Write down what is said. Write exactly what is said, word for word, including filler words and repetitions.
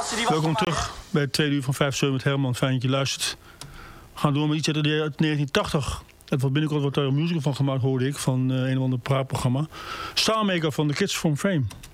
laatste die was Welkom van mij, terug bij het tweede uur van vijf zeven met Herman. Fijn dat je luistert. We gaan door met iets uit negentien tachtig. Het wordt binnenkort wordt daar een musical van gemaakt, hoorde ik. Van uh, een of ander praatprogramma. Starmaker van The Kids from Fame.